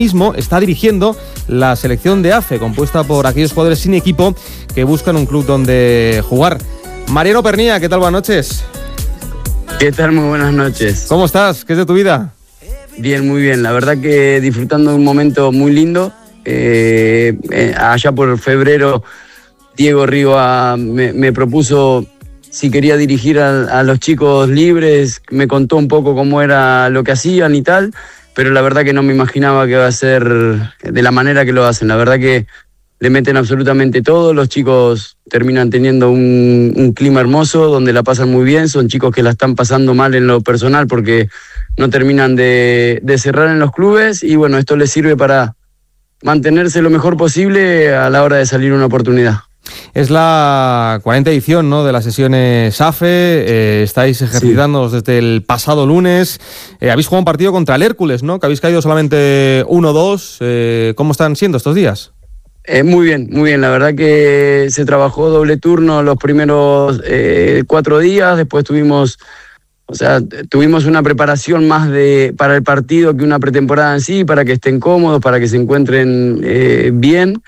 Mismo está dirigiendo la selección de AFE, compuesta por aquellos jugadores sin equipo que buscan un club donde jugar. Mariano Pernía, ¿qué tal? Buenas noches. ¿Qué tal? Muy buenas noches. ¿Cómo estás? ¿Qué es de tu vida? Bien, muy bien. La verdad que disfrutando de un momento muy lindo. Allá por febrero, Diego Riva me propuso si quería dirigir a los chicos libres, me contó un poco cómo era lo que hacían y tal, pero la verdad que no me imaginaba que iba a ser de la manera que lo hacen. La verdad que le meten absolutamente todo, los chicos terminan teniendo un clima hermoso, donde la pasan muy bien, son chicos que la están pasando mal en lo personal porque no terminan de cerrar en los clubes, y bueno, esto les sirve para mantenerse lo mejor posible a la hora de salir una oportunidad. Es la 40ª edición, ¿no?, de las sesiones AFE. Estáis ejercitándoos desde el pasado lunes. Habéis jugado un partido contra el Hércules, ¿no?, que habéis caído solamente 1-2. ¿Cómo están siendo estos días? Muy bien, muy bien. La verdad que se trabajó doble turno los primeros 4 días. Después tuvimos una preparación más para el partido que una pretemporada en sí, para que estén cómodos, para que se encuentren bien.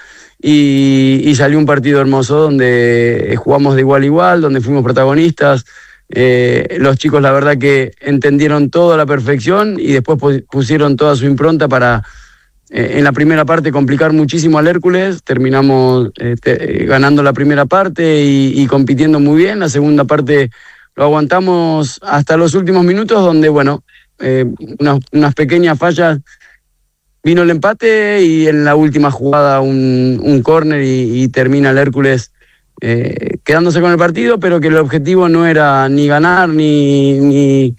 Y salió un partido hermoso donde jugamos de igual a igual, donde fuimos protagonistas. Los chicos, la verdad que entendieron todo a la perfección y después pusieron toda su impronta para, en la primera parte, complicar muchísimo al Hércules. Terminamos ganando la primera parte y compitiendo muy bien. La segunda parte lo aguantamos hasta los últimos minutos, donde, bueno, unas pequeñas fallas. Vino el empate y en la última jugada un córner y termina el Hércules quedándose con el partido, pero que el objetivo no era ni ganar ni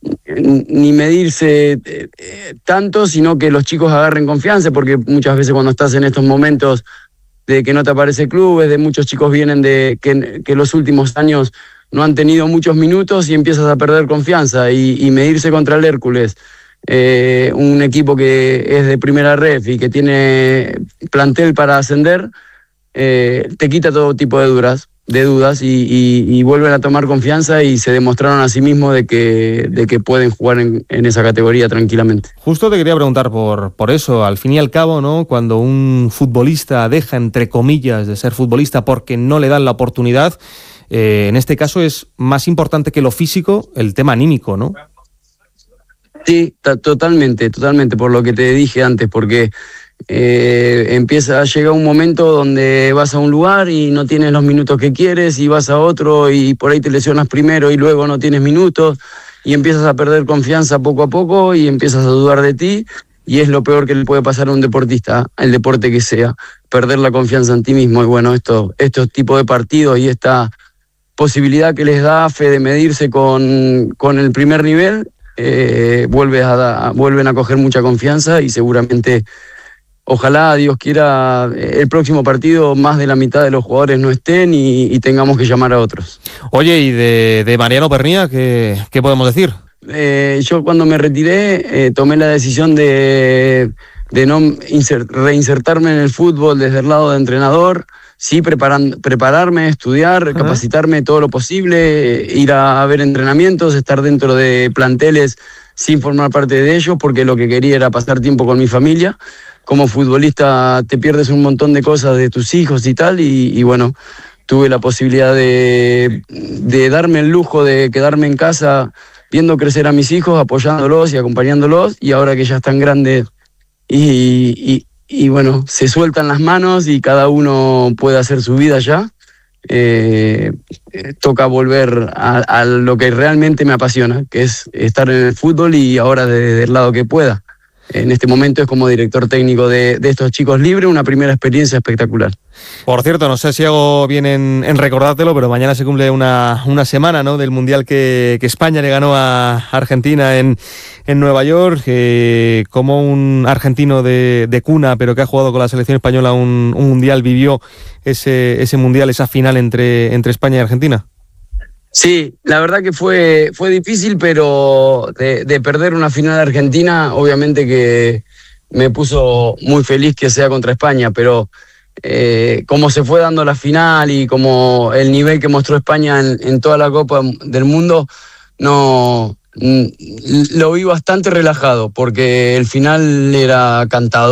medirse tanto, sino que los chicos agarren confianza, porque muchas veces cuando estás en estos momentos de que no te aparece clubes, de muchos chicos vienen de que los últimos años no han tenido muchos minutos y empiezas a perder confianza y medirse contra el Hércules. Un equipo que es de primera ref y que tiene plantel para ascender, te quita todo tipo de dudas y vuelven a tomar confianza y se demostraron a sí mismos de que pueden jugar en esa categoría tranquilamente. Justo te quería preguntar por eso. Al fin y al cabo, ¿no?, cuando un futbolista deja, entre comillas, de ser futbolista porque no le dan la oportunidad, en este caso es más importante que lo físico el tema anímico, ¿no? Sí, totalmente, por lo que te dije antes, porque llega un momento donde vas a un lugar y no tienes los minutos que quieres, y vas a otro y por ahí te lesionas primero y luego no tienes minutos y empiezas a perder confianza poco a poco y empiezas a dudar de ti, y es lo peor que le puede pasar a un deportista, el deporte que sea, perder la confianza en ti mismo. Y bueno, estos tipos de partidos y esta posibilidad que les da AFE de medirse con el primer nivel, vuelven a coger mucha confianza, y seguramente, ojalá, Dios quiera, el próximo partido más de la mitad de los jugadores no estén y tengamos que llamar a otros. Oye, y de Mariano Pernía, ¿qué podemos decir? Yo cuando me retiré tomé la decisión de no reinsertarme en el fútbol desde el lado de entrenador. Sí, prepararme, estudiar, capacitarme todo lo posible, ir a ver entrenamientos, estar dentro de planteles sin formar parte de ellos, porque lo que quería era pasar tiempo con mi familia. Como futbolista te pierdes un montón de cosas de tus hijos y tal, y bueno, tuve la posibilidad de darme el lujo de quedarme en casa viendo crecer a mis hijos, apoyándolos y acompañándolos, y ahora que ya están grandes y bueno, se sueltan las manos y cada uno puede hacer su vida ya, toca volver a lo que realmente me apasiona, que es estar en el fútbol, y ahora desde el lado que pueda. En este momento es como director técnico de estos chicos libres, una primera experiencia espectacular. Por cierto, no sé si hago bien en recordártelo, pero mañana se cumple una semana, ¿no?, del Mundial que España le ganó a Argentina en Nueva York. Como un argentino de cuna, pero que ha jugado con la selección española un Mundial, vivió ese Mundial, esa final entre España y Argentina. Sí, la verdad que fue difícil, pero de perder una final argentina, obviamente que me puso muy feliz que sea contra España, pero como se fue dando la final y como el nivel que mostró España en toda la Copa del Mundo, no lo vi bastante relajado porque el final era cantador.